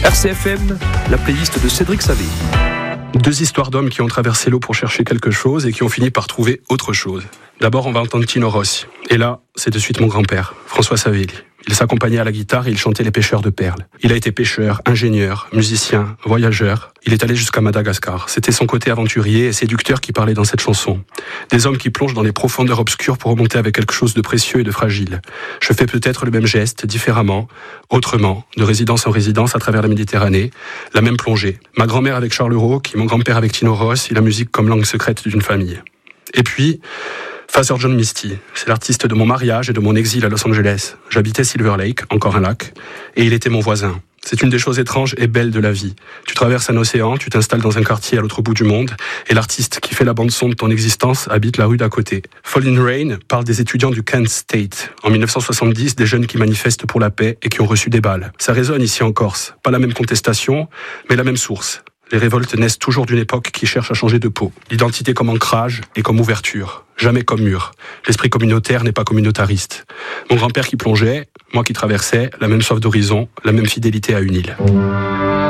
RCFM, la playlist de Cédric Savé. Deux histoires d'hommes qui ont traversé l'eau pour chercher quelque chose et qui ont fini par trouver autre chose. D'abord, on va entendre Tino Rossi. Et là, c'est de suite mon grand-père, François Savelli. Il s'accompagnait à la guitare et il chantait les pêcheurs de perles. Il a été pêcheur, ingénieur, musicien, voyageur. Il est allé jusqu'à Madagascar. C'était son côté aventurier et séducteur qui parlait dans cette chanson. Des hommes qui plongent dans les profondeurs obscures pour remonter avec quelque chose de précieux et de fragile. Je fais peut-être le même geste, différemment, autrement, de résidence en résidence à travers la Méditerranée. La même plongée. Ma grand-mère avec Charles Rocque, mon grand-père avec Tino Rossi, la musique comme langue secrète d'une famille. Et puis, Father John Misty, c'est l'artiste de mon mariage et de mon exil à Los Angeles. J'habitais Silver Lake, encore un lac, et il était mon voisin. C'est une des choses étranges et belles de la vie. Tu traverses un océan, tu t'installes dans un quartier à l'autre bout du monde, et l'artiste qui fait la bande-son de ton existence habite la rue d'à côté. Falling Rain parle des étudiants du Kent State. En 1970, des jeunes qui manifestent pour la paix et qui ont reçu des balles. Ça résonne ici en Corse. Pas la même contestation, mais la même source. Les révoltes naissent toujours d'une époque qui cherche à changer de peau. L'identité comme ancrage et comme ouverture. Jamais comme mur. L'esprit communautaire n'est pas communautariste. Mon grand-père qui plongeait, moi qui traversais, la même soif d'horizon, la même fidélité à une île.